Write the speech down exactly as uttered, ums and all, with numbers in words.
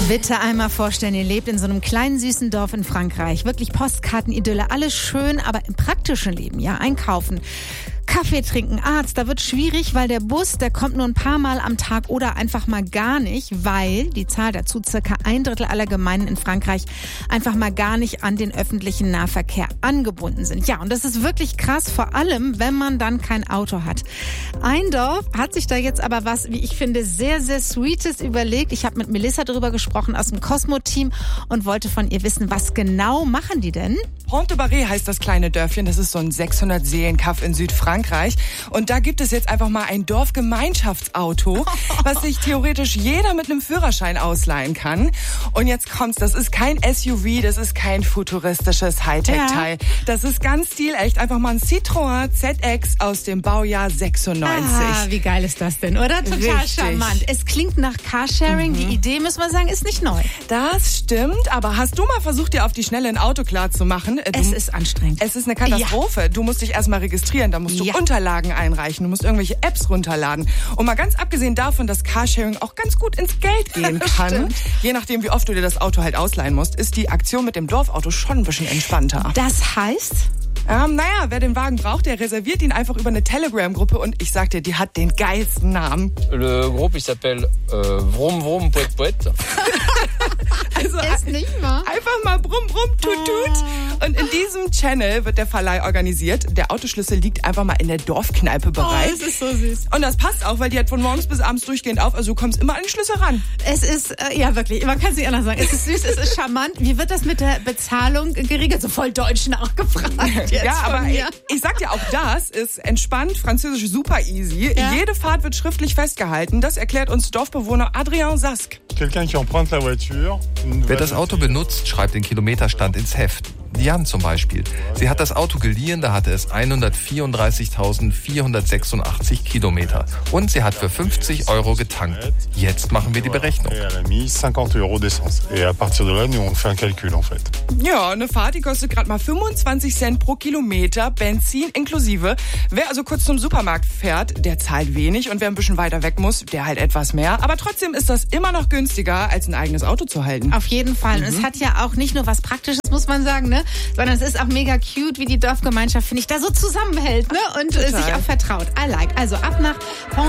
Bitte einmal vorstellen, ihr lebt in so einem kleinen, süßen Dorf in Frankreich. Wirklich Postkartenidylle, alles schön, aber im praktischen Leben, ja, einkaufen, Kaffee trinken, Arzt, da wird schwierig, weil der Bus, der kommt nur ein paar Mal am Tag oder einfach mal gar nicht, weil die Zahl dazu circa ein Drittel aller Gemeinden in Frankreich einfach mal gar nicht an den öffentlichen Nahverkehr angebunden sind. Ja, und das ist wirklich krass, vor allem, wenn man dann kein Auto hat. Ein Dorf hat sich da jetzt aber was, wie ich finde, sehr, sehr Sweetes überlegt. Ich habe mit Melissa darüber gesprochen aus dem Cosmo-Team und wollte von ihr wissen, was genau machen die denn? Pont-de-Barré heißt das kleine Dörfchen. Das ist so ein sechshundert-Seelen-Kaff in Südfrankreich. Und da gibt es jetzt einfach mal ein Dorfgemeinschaftsauto, was sich theoretisch jeder mit einem Führerschein ausleihen kann. Und jetzt kommt's, das ist kein S U V, das ist kein futuristisches Hightech-Teil. Ja. Das ist ganz stilecht. Einfach mal ein Citroën Z X aus dem Baujahr sechsundneunzig. Ah, wie geil ist das denn, oder? Total Richtig. Charmant. Es klingt nach Carsharing. Mhm. Die Idee, muss man sagen, ist nicht neu. Das stimmt, aber hast du mal versucht, dir auf die Schnelle ein Auto klar zu machen? Du, es ist anstrengend. Es ist eine Katastrophe. Ja. Du musst dich erstmal registrieren, da musst du ja. Unterlagen einreichen, du musst irgendwelche Apps runterladen. Und mal ganz abgesehen davon, dass Carsharing auch ganz gut ins Geld gehen kann, je nachdem, wie oft du dir das Auto halt ausleihen musst, ist die Aktion mit dem Dorfauto schon ein bisschen entspannter. Das heißt? Ähm, naja, wer den Wagen braucht, der reserviert ihn einfach über eine Telegram-Gruppe und ich sag dir, die hat den geilsten Namen. Le groupe, il s'appelle euh, Vroom Vroom Poet Poet. Also ist nicht wahr. Einfach mal brumm brumm tut tut. Und in diesem Channel wird der Verleih organisiert. Der Autoschlüssel liegt einfach mal in der Dorfkneipe bereit. Oh, das ist so süß. Und das passt auch, weil die hat von morgens bis abends durchgehend auf. Also du kommst immer an den Schlüssel ran. Es ist, äh, ja wirklich, man kann es nicht anders sagen. Es ist süß, es ist charmant. Wie wird das mit der Bezahlung geregelt? So voll Deutsch nachgefragt. Ja, aber ich, ich sag dir, auch das ist entspannt, französisch super easy. Ja? Jede Fahrt wird schriftlich festgehalten. Das erklärt uns Dorfbewohner Adrien Sask. Wer das Auto benutzt, schreibt den Kilometerstand ins Heft. Jan zum Beispiel. Sie hat das Auto geliehen, da hatte es hundertvierunddreißigtausendvierhundertsechsundachtzig Kilometer. Und sie hat für fünfzig Euro getankt. Jetzt machen wir die Berechnung. Ja, eine Fahrt, die kostet gerade mal fünfundzwanzig Cent pro Kilometer, Benzin inklusive. Wer also kurz zum Supermarkt fährt, der zahlt wenig. Und wer ein bisschen weiter weg muss, der halt etwas mehr. Aber trotzdem ist das immer noch günstiger, als ein eigenes Auto zu halten. Auf jeden Fall. Und mhm. es hat ja auch nicht nur was Praktisches, muss man sagen, ne? Sondern es ist auch mega cute, wie die Dorfgemeinschaft, finde ich, da so zusammenhält, ne? Und äh, sich auch vertraut. I like. Also ab nach